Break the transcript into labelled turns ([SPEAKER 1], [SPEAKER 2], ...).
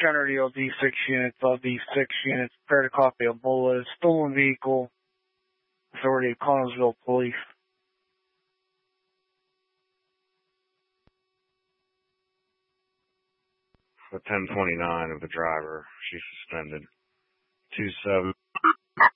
[SPEAKER 1] Counter DLD 6 units, LD 6 units, prepared a copy of Ebola, stolen vehicle, authority of Connellsville Police.
[SPEAKER 2] The 1029 of the driver, she's suspended. 27.